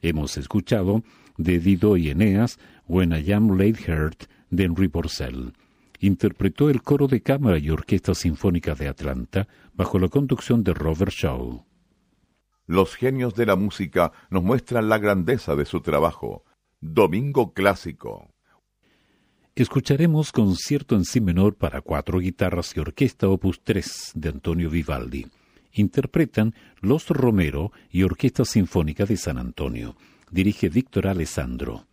Hemos escuchado de Dido y Eneas, When I Am Laid Hurt, de Henry Purcell. Interpretó el coro de cámara y orquesta sinfónica de Atlanta, bajo la conducción de Robert Shaw. Los genios de la música nos muestran la grandeza de su trabajo. Domingo Clásico. Escucharemos Concierto en Si menor para 4 guitarras y orquesta opus 3 de Antonio Vivaldi. Interpretan Los Romero y Orquesta Sinfónica de San Antonio. Dirige Víctor Alessandro.